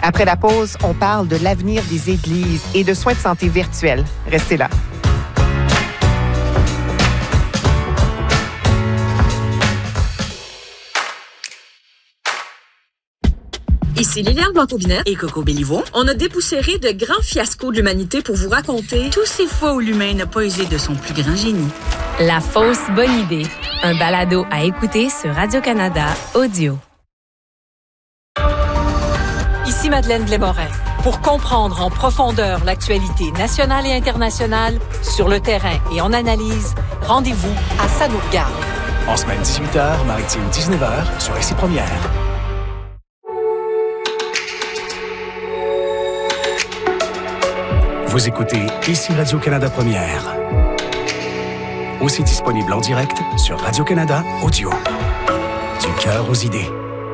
Après la pause, on parle de l'avenir des églises et de soins de santé virtuels. Restez là. Ici Liliane Blanc-Aubinet et Coco Béliveau. On a dépoussiéré de grands fiascos de l'humanité pour vous raconter tous ces fois où l'humain n'a pas usé de son plus grand génie. La fausse bonne idée. Un balado à écouter sur Radio-Canada Audio. Ici Madeleine Blais-Morin. Pour comprendre en profondeur l'actualité nationale et internationale, sur le terrain et en analyse, rendez-vous à Ça nous regarde. En semaine 18h, maritime 19h, sur Ici Première. Vous écoutez Ici Radio-Canada Première. Aussi disponible en direct sur Radio-Canada Audio. Du cœur aux idées.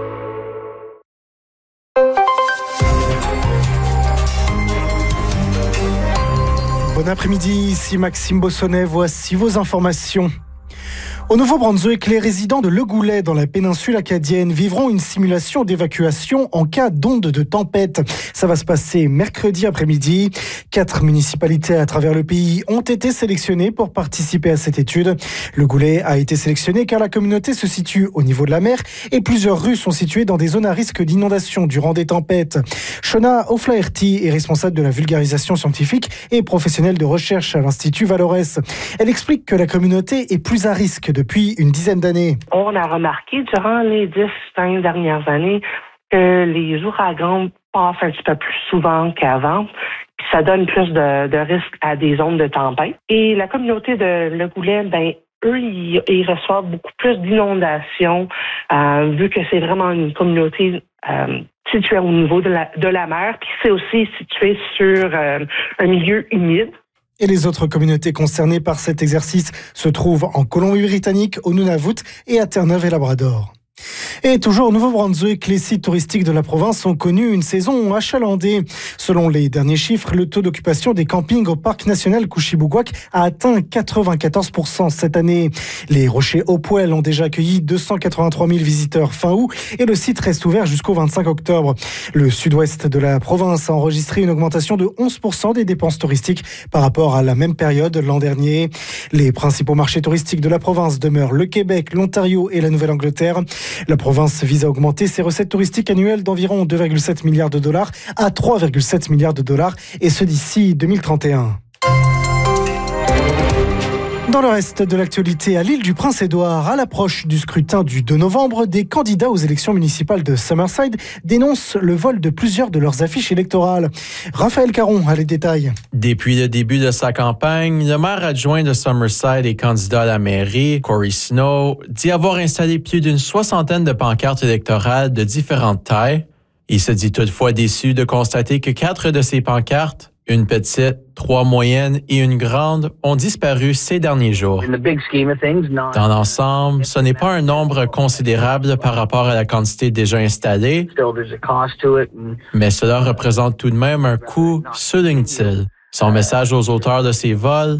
Bon après-midi, ici Maxime Bossonnet, voici vos informations. Au Nouveau-Brunswick, les résidents de Le Goulet, dans la péninsule acadienne, vivront une simulation d'évacuation en cas d'onde de tempête. Ça va se passer mercredi après-midi. 4 municipalités à travers le pays ont été sélectionnées pour participer à cette étude. Le Goulet a été sélectionné car la communauté se situe au niveau de la mer et plusieurs rues sont situées dans des zones à risque d'inondation durant des tempêtes. Shona O'Flaherty est responsable de la vulgarisation scientifique et professionnelle de recherche à l'Institut Valores. Elle explique que la communauté est plus à risque depuis une dizaine d'années. On a remarqué durant les 10-20 dernières années que les ouragans passent un petit peu plus souvent qu'avant. Puis ça donne plus de risques à des zones de tempête. Et la communauté de Le Goulet, eux, ils reçoivent beaucoup plus d'inondations vu que c'est vraiment une communauté située au niveau de la mer. Puis c'est aussi situé sur un milieu humide. Et les autres communautés concernées par cet exercice se trouvent en Colombie-Britannique, au Nunavut et à Terre-Neuve et Labrador. Et toujours au Nouveau-Brunswick, les sites touristiques de la province ont connu une saison achalandée. Selon les derniers chiffres, le taux d'occupation des campings au parc national Couchibougouac a atteint 94% cette année. Les Rochers Hopewell ont déjà accueilli 283 000 visiteurs fin août et le site reste ouvert jusqu'au 25 octobre. Le sud-ouest de la province a enregistré une augmentation de 11% des dépenses touristiques par rapport à la même période l'an dernier. Les principaux marchés touristiques de la province demeurent le Québec, l'Ontario et la Nouvelle-Angleterre. La province vise à augmenter ses recettes touristiques annuelles d'environ 2,7 milliards de dollars à 3,7 milliards de dollars, et ce d'ici 2031. Dans le reste de l'actualité, à l'île du Prince-Édouard, à l'approche du scrutin du 2 novembre, des candidats aux élections municipales de Summerside dénoncent le vol de plusieurs de leurs affiches électorales. Raphaël Caron a les détails. Depuis le début de sa campagne, le maire adjoint de Summerside et candidat à la mairie, Corey Snow, dit avoir installé plus d'une 60aine de pancartes électorales de différentes tailles. Il se dit toutefois déçu de constater que 4 de ces pancartes, une petite, 3 moyennes et une grande, ont disparu ces derniers jours. Dans l'ensemble, ce n'est pas un nombre considérable par rapport à la quantité déjà installée, mais cela représente tout de même un coût, souligne-t-il. Son message aux auteurs de ces vols: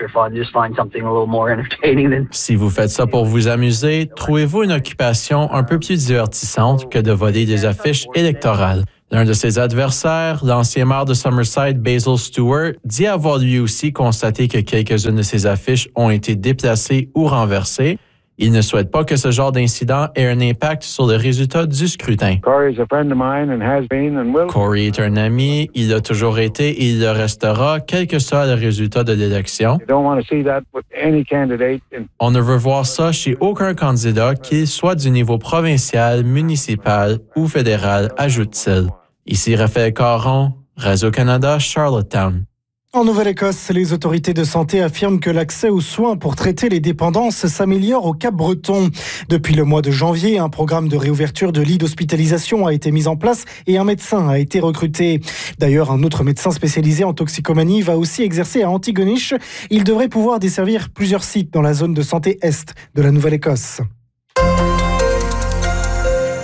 si vous faites ça pour vous amuser, trouvez-vous une occupation un peu plus divertissante que de voler des affiches électorales. L'un de ses adversaires, l'ancien maire de Summerside, Basil Stewart, dit avoir lui aussi constaté que quelques-unes de ses affiches ont été déplacées ou renversées. Il ne souhaite pas que ce genre d'incident ait un impact sur le résultat du scrutin. Corey est un ami, il l'a toujours été et il le restera, quel que soit le résultat de l'élection. On ne veut voir ça chez aucun candidat, qu'il soit du niveau provincial, municipal ou fédéral, ajoute-t-il. Ici Raphaël Caron, Radio-Canada, Charlottetown. En Nouvelle-Écosse, les autorités de santé affirment que l'accès aux soins pour traiter les dépendances s'améliore au Cap-Breton. Depuis le mois de janvier, un programme de réouverture de lits d'hospitalisation a été mis en place et un médecin a été recruté. D'ailleurs, un autre médecin spécialisé en toxicomanie va aussi exercer à Antigonish. Il devrait pouvoir desservir plusieurs sites dans la zone de santé est de la Nouvelle-Écosse.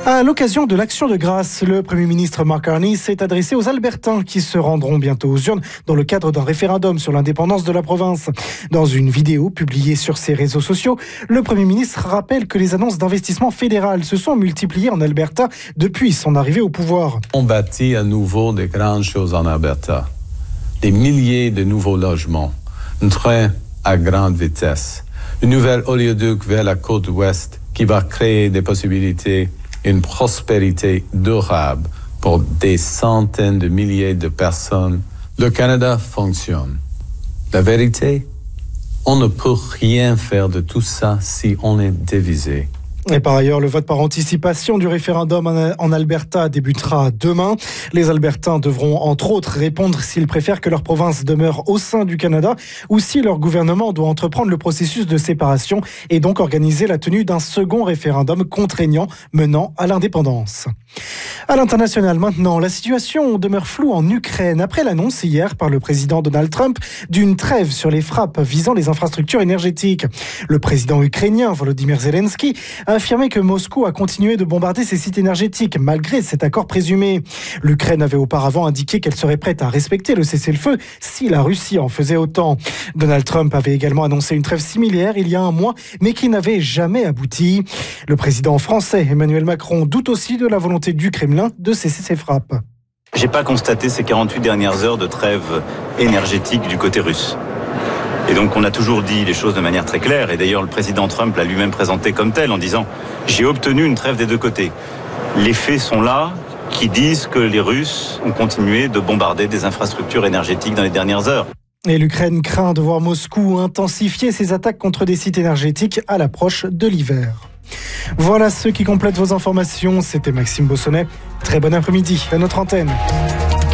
À l'occasion de l'Action de grâce, le Premier ministre Mark Carney s'est adressé aux Albertains qui se rendront bientôt aux urnes dans le cadre d'un référendum sur l'indépendance de la province. Dans une vidéo publiée sur ses réseaux sociaux, le Premier ministre rappelle que les annonces d'investissement fédéral se sont multipliées en Alberta depuis son arrivée au pouvoir. On bâtit à nouveau de grandes choses en Alberta. Des milliers de nouveaux logements, un train à grande vitesse, une nouvelle oléoduc vers la côte ouest qui va créer des possibilités, une prospérité durable pour des centaines de milliers de personnes. Le Canada fonctionne. La vérité, on ne peut rien faire de tout ça si on est divisé. Et par ailleurs, le vote par anticipation du référendum en Alberta débutera demain. Les Albertains devront entre autres répondre s'ils préfèrent que leur province demeure au sein du Canada ou si leur gouvernement doit entreprendre le processus de séparation et donc organiser la tenue d'un second référendum contraignant menant à l'indépendance. À l'international maintenant, la situation demeure floue en Ukraine après l'annonce hier par le président Donald Trump d'une trêve sur les frappes visant les infrastructures énergétiques. Le président ukrainien Volodymyr Zelensky a affirmé que Moscou a continué de bombarder ses sites énergétiques malgré cet accord présumé. L'Ukraine avait auparavant indiqué qu'elle serait prête à respecter le cessez-le-feu si la Russie en faisait autant. Donald Trump avait également annoncé une trêve similaire il y a un mois, mais qui n'avait jamais abouti. Le président français Emmanuel Macron doute aussi de la volonté du Kremlin de cesser ses frappes. J'ai pas constaté ces 48 dernières heures de trêve énergétique du côté russe. Et donc on a toujours dit les choses de manière très claire, et d'ailleurs le président Trump l'a lui-même présenté comme tel en disant « j'ai obtenu une trêve des deux côtés ». Les faits sont là qui disent que les Russes ont continué de bombarder des infrastructures énergétiques dans les dernières heures. Et l'Ukraine craint de voir Moscou intensifier ses attaques contre des sites énergétiques à l'approche de l'hiver. Voilà ceux qui complètent vos informations. C'était Maxime Bossonnet. Très bon après-midi à notre antenne.